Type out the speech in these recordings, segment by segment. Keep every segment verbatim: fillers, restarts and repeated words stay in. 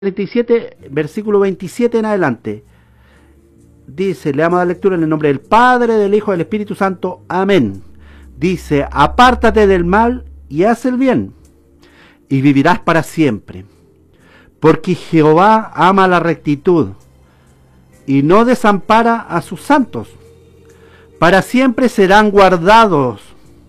treinta y siete, versículo veintisiete en adelante. Dice, le damos la lectura en el nombre del Padre, del Hijo y del Espíritu Santo. Amén. Dice, apártate del mal y haz el bien, y vivirás para siempre. Porque Jehová ama la rectitud, y no desampara a sus santos. Para siempre serán guardados.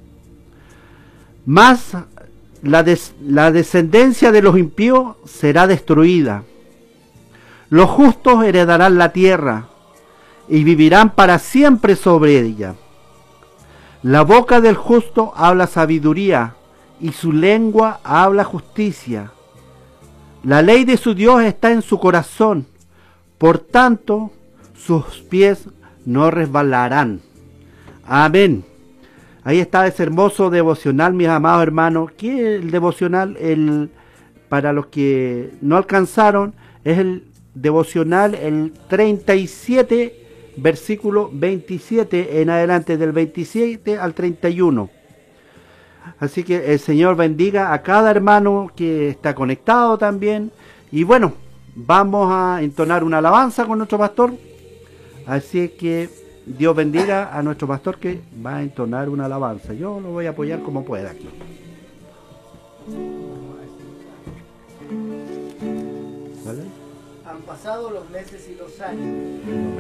Mas la, des, la descendencia de los impíos será destruida. Los justos heredarán la tierra, y vivirán para siempre sobre ella. La boca del justo habla sabiduría, y su lengua habla justicia. La ley de su Dios está en su corazón, por tanto sus pies no resbalarán. Amén. Ahí está ese hermoso devocional, mis amados hermanos. ¿Qué es el devocional? El, para los que no alcanzaron, es el devocional el treinta y siete, versículo veintisiete en adelante, del veintisiete al treinta y uno. Así que el Señor bendiga a cada hermano que está conectado también. Y bueno, vamos a entonar una alabanza con nuestro pastor. Así que Dios bendiga a nuestro pastor que va a entonar una alabanza. Yo lo voy a apoyar como pueda aquí. ¿Vale? Han pasado los meses y los años.